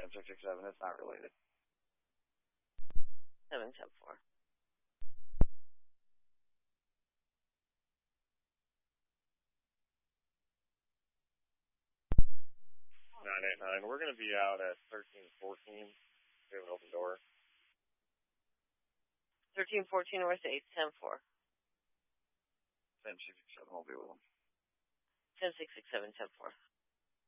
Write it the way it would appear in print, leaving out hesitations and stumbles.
1067, it's not related. 710-4. 989. We're going to be out at 1314. We have an open door. 1314 north to 810-4. 10667 will be with them. 10667-10-4.